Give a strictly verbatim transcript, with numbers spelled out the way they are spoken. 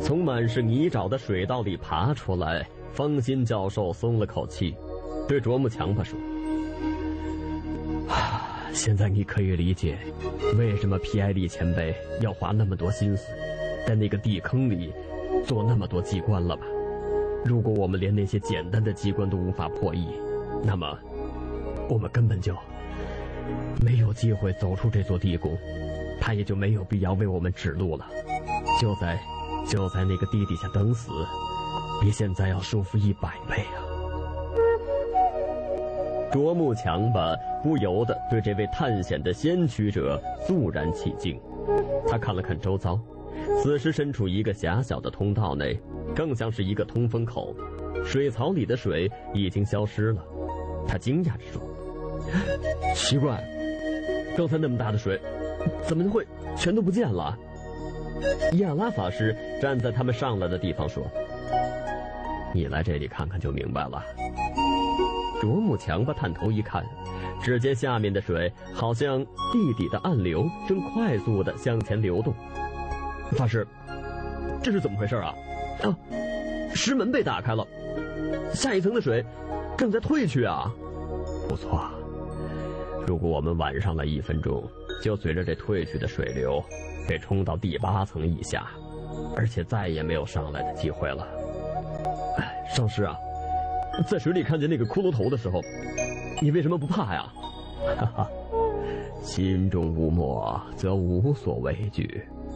从满是泥沼的水道里爬出来，方心教授松了口气，对啄木强吧说：“啊，现在你可以理解，为什么皮埃利前辈要花那么多心思，在那个地坑里做那么多机关了吧？如果我们连那些简单的机关都无法破译，那么我们根本就没有机会走出这座地宫，他也就没有必要为我们指路了。就在就在那个地底下等死，比现在要舒服一百倍啊！”啄木强吧不由得对这位探险的先驱者肃然起敬。他看了看周遭，此时身处一个狭小的通道内，更像是一个通风口，水槽里的水已经消失了。他惊讶着说：“奇怪，刚才那么大的水，怎么会全都不见了？”亚拉法师站在他们上来的地方说：“你来这里看看就明白了。”啄木强吧探头一看，只见下面的水好像地底的暗流正快速地向前流动。法师，这是怎么回事啊？啊，石门被打开了，下一层的水正在退去啊！不错，如果我们晚上来一分钟，就随着这退去的水流被冲到第八层以下，而且再也没有上来的机会了。哎，上师啊，在水里看见那个骷髅头的时候，你为什么不怕呀？哈哈，心中无魔，则无所畏惧。